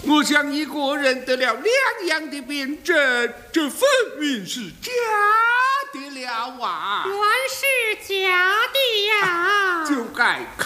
我想一个人得了两样的病症，这分明是假的了啊！ 原是假的呀！ 就该